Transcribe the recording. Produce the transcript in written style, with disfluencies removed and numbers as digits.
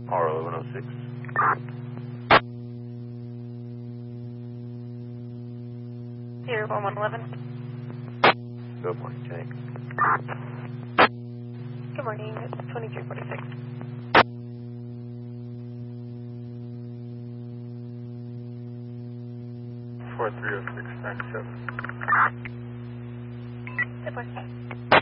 R1106. Here, 1111. Good morning, Jake. Good morning, it's 2346. Four 30697. Good morning.